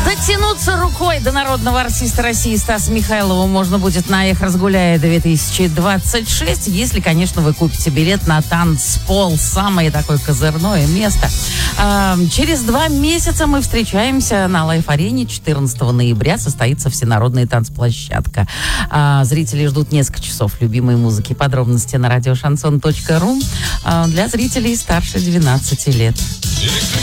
Дотянуться рукой до народного артиста России Стаса Михайлова можно будет на «Эх, разгуляя» 2026, если, конечно, вы купите билет на танцпол, самое такое козырное место. Через 2 месяца мы встречаемся на Лайф-арене. 14 ноября состоится всенародная танцплощадка. Зрители ждут несколько часов любимой музыки. Подробности на радиошансон.ру для зрителей старше 12 лет.